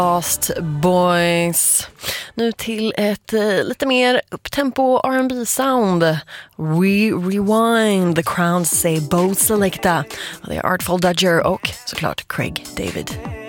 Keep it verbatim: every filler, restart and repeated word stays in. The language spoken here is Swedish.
Lost Boys. Nu till ett eh, lite mer upptempo R and B-sound. We Rewind, The Crowns say Bo Selecta. Det är Artful Dodger och såklart Craig David.